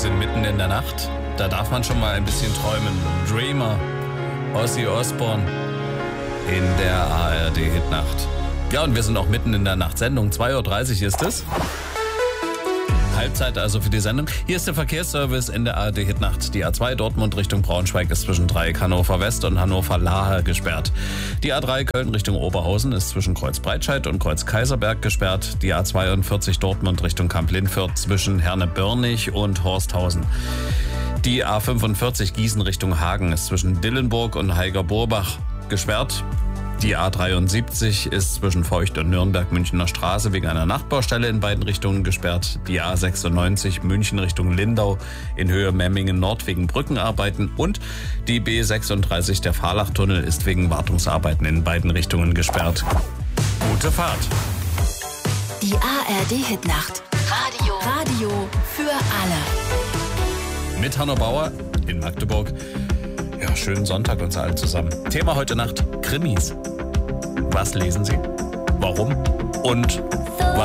sind mitten in der Nacht. Da darf man schon mal ein bisschen träumen. Dreamer, Ozzy Osbourne in der ARD-Hitnacht. Ja, und wir sind auch mitten in der Nachtsendung. 2.30 Uhr ist es. Halbzeit also für die Sendung. Hier ist der Verkehrsservice in der ARD-Hitnacht. Die A2 Dortmund Richtung Braunschweig ist zwischen Dreieck Hannover West und Hannover Lahe gesperrt. Die A3 Köln Richtung Oberhausen ist zwischen Kreuz Breitscheid und Kreuz Kaiserberg gesperrt. Die A42 Dortmund Richtung Kamp-Lindfurt zwischen Herne-Börnig und Horsthausen. Die A45 Gießen Richtung Hagen ist zwischen Dillenburg und Heiger-Burbach gesperrt. Die A73 ist zwischen Feucht und Nürnberg-Münchner Straße wegen einer Nachtbaustelle in beiden Richtungen gesperrt. Die A96 München Richtung Lindau in Höhe Memmingen Nord wegen Brückenarbeiten. Und die B36 der Fahrlachtunnel ist wegen Wartungsarbeiten in beiden Richtungen gesperrt. Gute Fahrt. Die ARD-Hitnacht. Radio für alle. Mit Hanno Bauer in Magdeburg. Ja, schönen Sonntag uns allen zusammen. Thema heute Nacht: Krimis. Was lesen Sie? Warum? Und